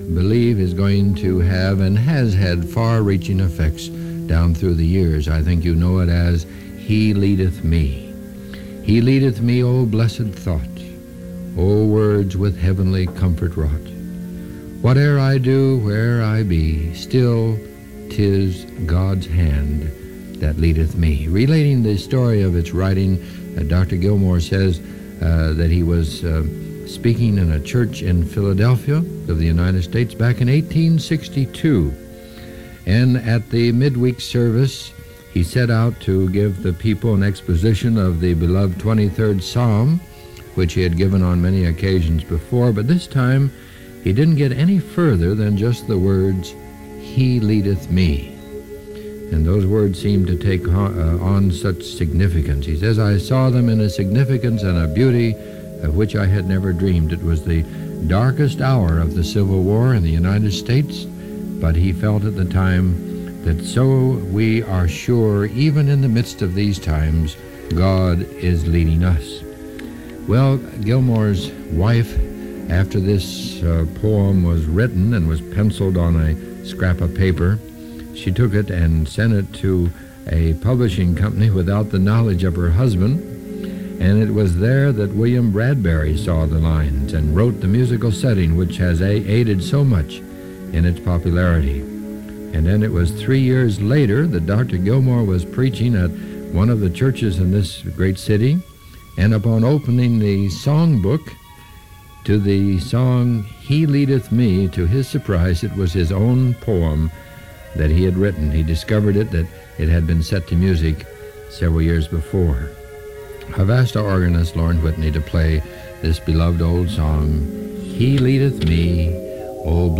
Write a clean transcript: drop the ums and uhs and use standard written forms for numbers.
believe is going to have and has had far-reaching effects down through the years. I think you know it as He Leadeth Me. He leadeth me, O blessed thought, O words with heavenly comfort wrought. Whate'er I do, where I be, still 'tis God's hand that leadeth me. Relating the story of its writing, Dr. Gilmour says that he was speaking in a church in Philadelphia of the United States back in 1862. And at the midweek service, he set out to give the people an exposition of the beloved 23rd Psalm, which he had given on many occasions before, but this time he didn't get any further than just the words, He leadeth me. And those words seem to take on such significance. He says, I saw them in a significance and a beauty of which I had never dreamed. It was the darkest hour of the Civil War in the United States, but he felt at the time that so we are sure, even in the midst of these times, God is leading us. Well, Gilmour's wife, after this poem was written and was penciled on a scrap of paper, she took it and sent it to a publishing company without the knowledge of her husband, and it was there that William Bradbury saw the lines and wrote the musical setting which has aided so much in its popularity. And then it was 3 years later that Dr. Gilmour was preaching at one of the churches in this great city, and upon opening the songbook to the song He Leadeth Me, to his surprise, it was his own poem that he had written. He discovered that it had been set to music several years before. I've asked our organist, Lauren Whitney, to play this beloved old song, He Leadeth Me, O